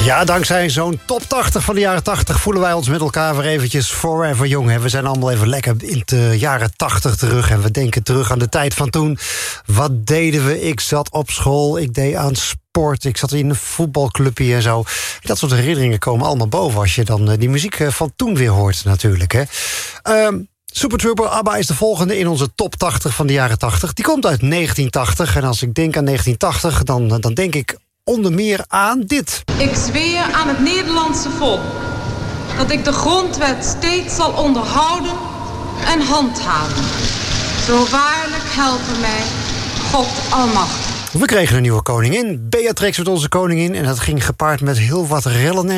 Ja, dankzij zo'n top 80 van de jaren 80 voelen wij ons met elkaar weer eventjes forever jong. We zijn allemaal even lekker in de jaren 80 terug. En we denken terug aan de tijd van toen. Wat deden we? Ik zat op school, ik deed aan sport, ik zat in een voetbalclubje en zo. Dat soort herinneringen komen allemaal boven als je dan die muziek van toen weer hoort natuurlijk. Hè. Super Trooper, ABBA is de volgende in onze top 80 van de jaren 80. Die komt uit 1980. En als ik denk aan 1980, dan denk ik onder meer aan dit. Ik zweer aan het Nederlandse volk dat ik de grondwet steeds zal onderhouden en handhaven. Zo waarlijk helpen mij God Almachtig. We kregen een nieuwe koningin. Beatrix werd onze koningin en dat ging gepaard met heel wat rellen en